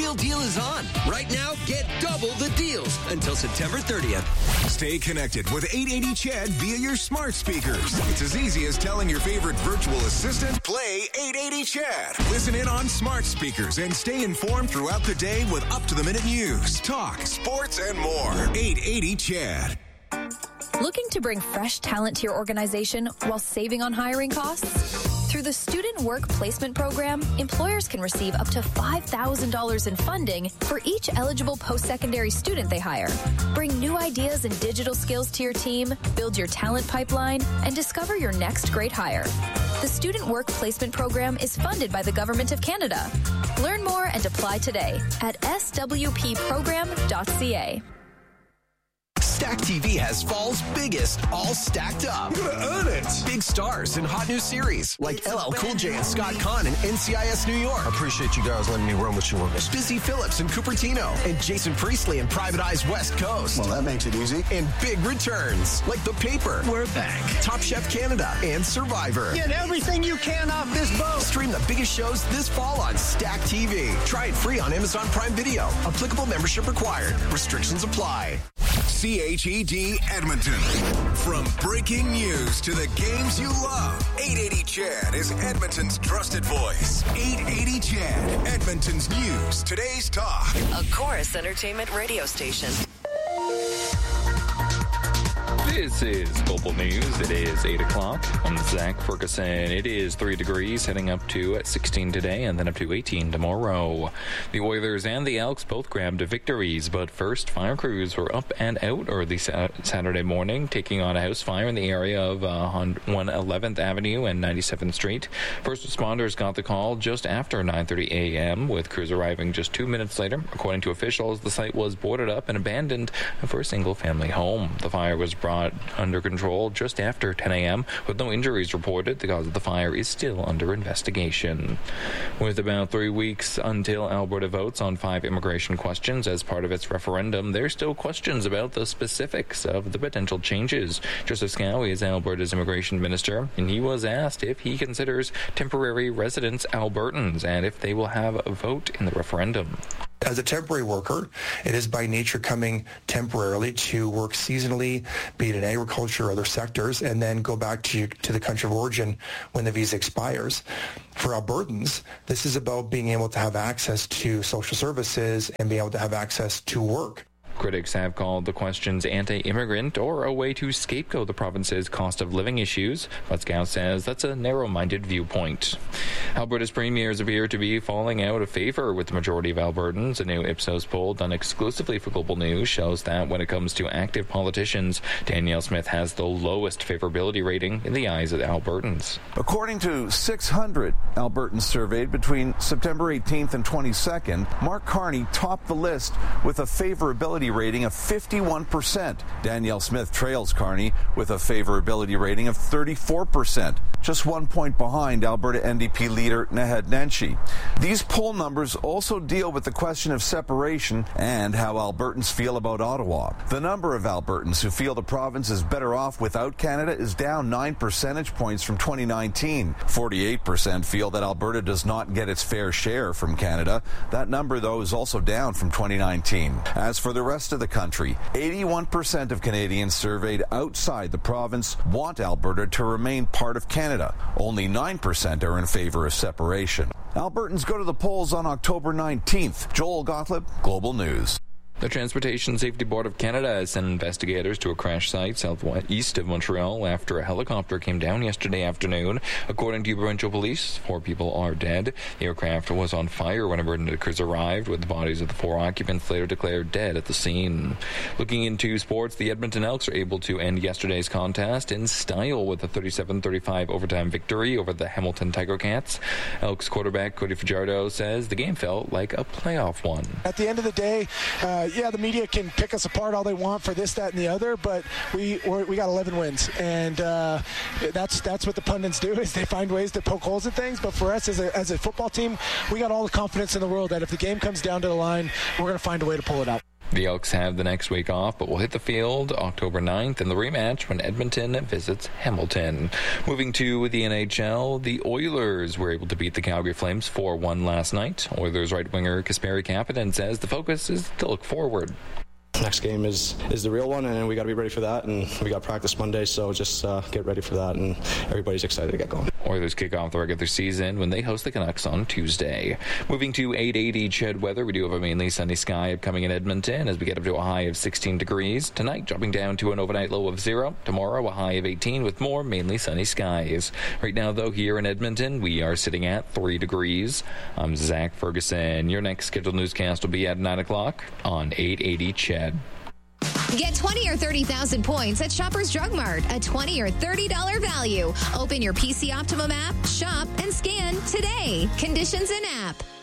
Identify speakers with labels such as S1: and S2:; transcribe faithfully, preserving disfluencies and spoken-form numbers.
S1: Wheel deal is on. Right now, get double the deals until September thirtieth.
S2: Stay connected with eight eighty C H E D via your smart speakers. It's as easy as telling your favorite virtual assistant, play eight eighty C H E D. Listen in on smart speakers and stay informed throughout the day with up-to-the-minute news, talk, sports, and more. eight eighty C H E D.
S3: Looking to bring fresh talent to your organization while saving on hiring costs? Through the Student Work Placement Program, employers can receive up to five thousand dollars in funding for each eligible post-secondary student they hire. Bring new ideas and digital skills to your team, build your talent pipeline, and discover your next great hire. The Student Work Placement Program is funded by the Government of Canada. Learn more and apply today at s w p program dot c a.
S4: Stack T V has fall's biggest, all stacked up.
S2: You're gonna earn it.
S4: Big stars in hot new series like L L Cool J and Scott Conn in N C I S New York.
S5: I appreciate you guys letting me run with you on this.
S4: Busy Phillips in Cupertino and Jason Priestley in Private Eye's West Coast.
S5: Well, that makes it easy.
S4: And big returns like The Paper,
S1: We're back.
S4: Top Chef Canada, and Survivor.
S5: Get everything you can off this boat.
S4: Stream the biggest shows this fall on Stack T V. Try it free on Amazon Prime Video. Applicable membership required. Restrictions apply.
S2: C H E D Edmonton. From breaking news to the games you love, eight eighty C H E D is Edmonton's trusted voice. eight eighty C H E D, Edmonton's news, today's talk.
S6: A Chorus Entertainment radio station.
S7: This is Global News. It is eight o'clock. I'm Zach Ferguson. It is three degrees, heading up to sixteen today and then up to eighteen tomorrow. The Oilers and the Elks both grabbed victories, but first, fire crews were up and out early sa- Saturday morning, taking on a house fire in the area of uh, one eleventh Avenue and ninety-seventh Street. First responders got the call just after nine thirty a.m., with crews arriving just two minutes later. According to officials, the site was boarded up and abandoned for a single-family home. The fire was brought under control just after ten a.m. with no injuries reported. The cause of the fire is still under investigation. With about three weeks until Alberta votes on five immigration questions as part of its referendum, there's still questions about the specifics of the potential changes. Joseph Scowie is Alberta's immigration minister, and he was asked if he considers temporary residents Albertans and if they will have a vote in the referendum.
S8: As a temporary worker, it is by nature coming temporarily to work seasonally, be it in agriculture or other sectors, and then go back to, to the country of origin when the visa expires. For Albertans, this is about being able to have access to social services and being able to have access to work.
S7: Critics have called the questions anti-immigrant or a way to scapegoat the province's cost of living issues, but Scow says that's a narrow-minded viewpoint. Alberta's premiers appear to be falling out of favor with the majority of Albertans. A new Ipsos poll done exclusively for Global News shows that when it comes to active politicians, Danielle Smith has the lowest favorability rating in the eyes of Albertans.
S9: According to six hundred Albertans surveyed between September eighteenth and twenty-second, Mark Carney topped the list with a favorability rating of fifty-one percent. Danielle Smith trails Carney with a favorability rating of thirty-four percent, just one point behind Alberta N D P leader Naheed Nenshi. These poll numbers also deal with the question of separation and how Albertans feel about Ottawa. The number of Albertans who feel the province is better off without Canada is down nine percentage points from twenty nineteen. forty-eight percent feel that Alberta does not get its fair share from Canada. That number, though, is also down from twenty nineteen. As for the rest of the country, eighty-one percent of Canadians surveyed outside the province want Alberta to remain part of Canada. Only nine percent are in favor of separation. Albertans go to the polls on October nineteenth. Joel Gottlieb, Global News.
S7: The Transportation Safety Board of Canada has sent investigators to a crash site southeast of Montreal after a helicopter came down yesterday afternoon. According to provincial police, four people are dead. The aircraft was on fire when emergency crews arrived, with the bodies of the four occupants later declared dead at the scene. Looking into sports, the Edmonton Elks are able to end yesterday's contest in style with a thirty-seven thirty-five overtime victory over the Hamilton Tiger Cats. Elks quarterback Cody Fajardo says the game felt like a playoff one.
S10: At the end of the day, uh, yeah, the media can pick us apart all they want for this, that, and the other, but we we're, we got eleven wins, and uh, that's that's what the pundits do, is they find ways to poke holes in things. But for us as a as a football team, we got all the confidence in the world that if the game comes down to the line, we're going to find a way to pull it out.
S7: The Elks have the next week off, but will hit the field October ninth in the rematch when Edmonton visits Hamilton. Moving to the N H L, the Oilers were able to beat the Calgary Flames four one last night. Oilers right winger Kasperi Kapanen says the focus is to look forward.
S11: Next game is, is the real one, and we got to be ready for that, and we got practice Monday, so just uh, get ready for that, and everybody's excited to get going.
S7: Oilers kick off the regular season when they host the Canucks on Tuesday. Moving to eight eighty C H E D weather, we do have a mainly sunny sky upcoming in Edmonton as we get up to a high of sixteen degrees. Tonight, dropping down to an overnight low of zero. Tomorrow, a high of eighteen with more mainly sunny skies. Right now, though, here in Edmonton, we are sitting at three degrees. I'm Zach Ferguson. Your next scheduled newscast will be at nine o'clock on eight eighty C H E D.
S12: Get twenty or thirty thousand points at Shoppers Drug Mart, a twenty or thirty dollars value. Open your P C Optimum app, shop, and scan today. Conditions in app.